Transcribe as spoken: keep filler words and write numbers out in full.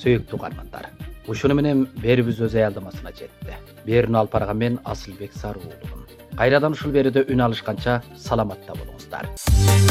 сүйүктүү каармандар. Ушуну менен берүүбүз өз аялдамасына жетти. Берүүнү алып барган мен Асылбек Сарыуулумун. Кайрадан ушул берүүдө үн алышканча саламатта болуңуздар.